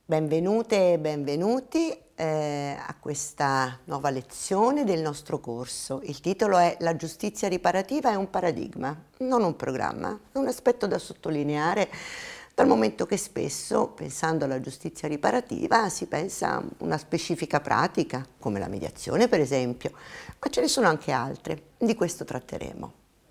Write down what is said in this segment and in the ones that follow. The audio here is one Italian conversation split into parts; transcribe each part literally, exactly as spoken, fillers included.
Benvenute e benvenuti eh, a questa nuova lezione del nostro corso. Il titolo è La giustizia riparativa è un paradigma, non un programma. È un aspetto da sottolineare dal momento che spesso, pensando alla giustizia riparativa, si pensa a una specifica pratica, come la mediazione per esempio, ma ce ne sono anche altre. Di questo tratteremo.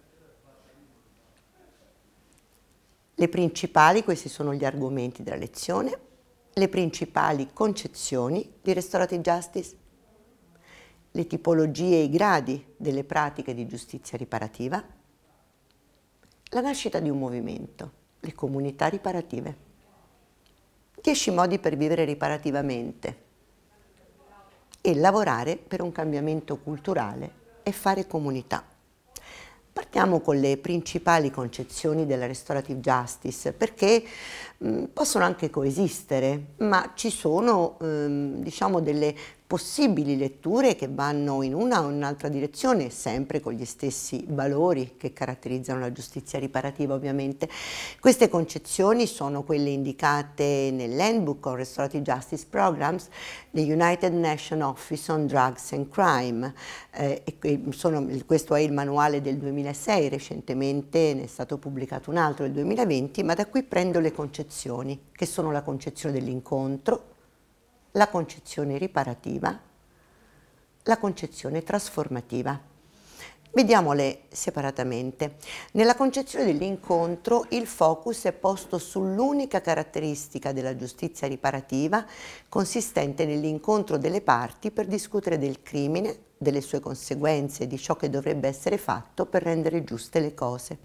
Le principali, questi sono gli argomenti della lezione. Le principali concezioni di restorative justice, le tipologie e i gradi delle pratiche di giustizia riparativa, la nascita di un movimento, le comunità riparative, dieci modi per vivere riparativamente e lavorare per un cambiamento culturale e fare comunità. Partiamo con le principali concezioni della restorative justice, perché mh, possono anche coesistere, ma ci sono ehm, diciamo delle possibili letture che vanno in una o in un'altra direzione, sempre con gli stessi valori che caratterizzano la giustizia riparativa ovviamente. Queste concezioni sono quelle indicate nell'Handbook on Restorative Justice Programs the United Nations Office on Drugs and Crime. Eh, e sono, questo è il manuale del duemilasei, recentemente ne è stato pubblicato un altro, del duemilaventi, ma da qui prendo le concezioni, che sono la concezione dell'incontro, la concezione riparativa, la concezione trasformativa. Vediamole separatamente. Nella concezione dell'incontro il focus è posto sull'unica caratteristica della giustizia riparativa consistente nell'incontro delle parti per discutere del crimine, delle sue conseguenze e di ciò che dovrebbe essere fatto per rendere giuste le cose.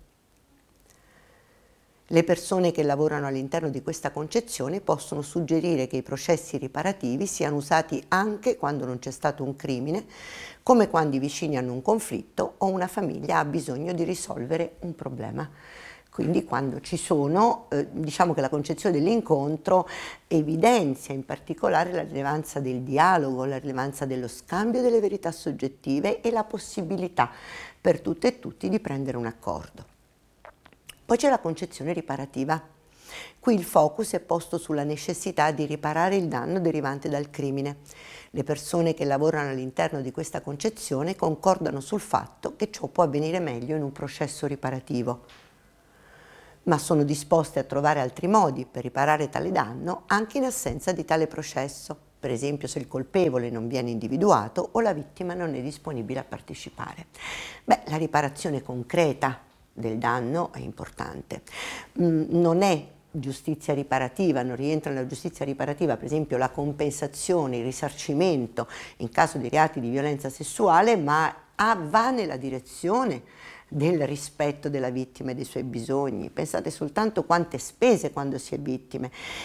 Le persone che lavorano all'interno di questa concezione possono suggerire che i processi riparativi siano usati anche quando non c'è stato un crimine, come quando i vicini hanno un conflitto o una famiglia ha bisogno di risolvere un problema. Quindi quando ci sono, eh, diciamo che la concezione dell'incontro evidenzia in particolare la rilevanza del dialogo, la rilevanza dello scambio delle verità soggettive e la possibilità per tutte e tutti di prendere un accordo. Poi c'è la concezione riparativa. Qui il focus è posto sulla necessità di riparare il danno derivante dal crimine. Le persone che lavorano all'interno di questa concezione concordano sul fatto che ciò può avvenire meglio in un processo riparativo, ma sono disposte a trovare altri modi per riparare tale danno anche in assenza di tale processo, per esempio se il colpevole non viene individuato o la vittima non è disponibile a partecipare. Beh, la riparazione concreta del danno è importante. Mm, non è giustizia riparativa, non rientra nella giustizia riparativa per esempio la compensazione, il risarcimento in caso di reati di violenza sessuale, ma ah, va nella direzione del rispetto della vittima e dei suoi bisogni. Pensate soltanto quante spese quando si è vittime